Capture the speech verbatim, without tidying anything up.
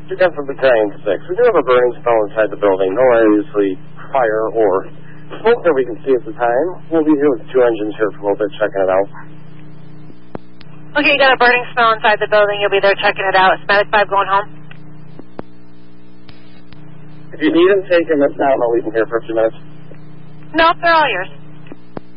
Again from Battalion six. We do have a burning spell inside the building. No obviously fire or smoke that we can see at the time. We'll be here with two engines here for a little bit, checking it out. Okay, you got a burning spell inside the building. You'll be there checking it out. Is Medic five going home? If you need him, take him. If not, I'll leave him here for a few minutes. No, they're all yours.